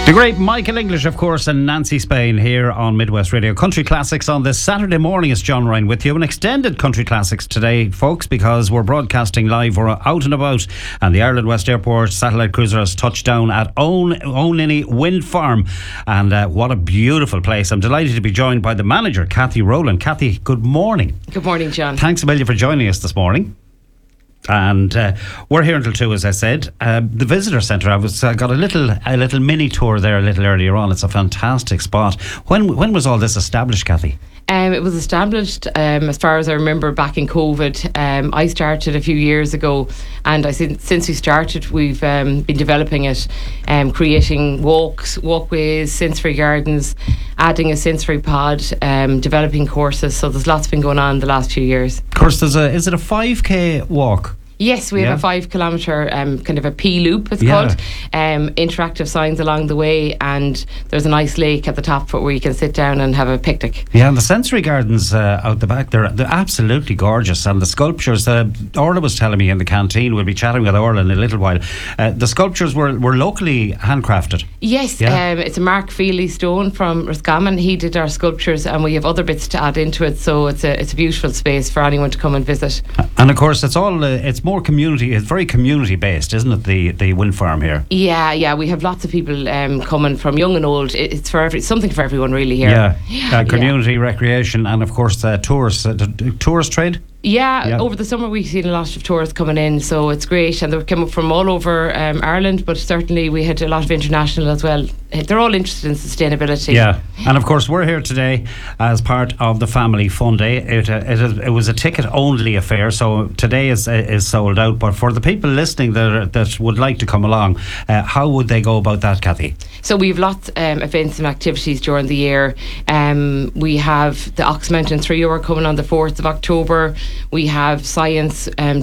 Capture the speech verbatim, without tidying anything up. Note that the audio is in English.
The great Michael English, of course, and Nancy Spain here on Midwest Radio. Country Classics on this Saturday morning. It's John Ryan with you. An extended Country Classics today, folks, because we're broadcasting live. We're out and about, and the Ireland West Airport satellite cruiser has touched down at Own Oniny Wind Farm. And uh, what a beautiful place. I'm delighted to be joined by the manager, Kathy Rowland. Kathy, good morning. Good morning, John. Thanks a million for joining us this morning. And uh, we're here until two, as I said. Uh, the visitor centre, I was I got a little a little mini tour there a little earlier on. It's a fantastic spot. When when was all this established, Kathy? Um, it was established, um, as far as I remember, back in COVID. Um, I started a few years ago, and I since since we started, we've um, been developing it, um, creating walks, walkways, sensory gardens, adding a sensory pod, um, developing courses. So there's lots been going on the last few years. Of course, there's a is it a five K walk? Yes, we have Yeah. a five kilometre um, kind of a P loop, it's Yeah. called. Um, interactive signs along the way, and there's a nice lake at the top where you can sit down and have a picnic. Yeah, and the sensory gardens uh, out the back, they're, they're absolutely gorgeous. And the sculptures, uh, Orla was telling me in the canteen, we'll be chatting with Orla in a little while, uh, the sculptures were, were locally handcrafted. Yes, Yeah. um, it's a Mark Feely stone from Roscommon. He did our sculptures, and we have other bits to add into it. So it's a it's a beautiful space for anyone to come and visit. And of course, it's all uh, it's more community, it's very community based, isn't it, the, the wind farm here? Yeah, yeah, we have lots of people um, coming from young and old. It, it's for every, something for everyone really here. Yeah, uh, community, yeah. recreation, and of course uh, tourists, uh, t- tourist trade. Yeah, Yeah. over the summer we've seen a lot of tourists coming in, so it's great, and they came up from all over um, Ireland, but certainly we had a lot of international as well. They're all interested in sustainability. Yeah, and of course we're here today as part of the Family Fun Day. It uh, it, is, it was a ticket only affair, so today is uh, is sold out. But for the people listening that are, that would like to come along, uh, how would they go about that, Kathy? So we have lots of um, events and activities during the year. Um, we have the Ox Mountain three hour coming on the fourth of October. We have science um,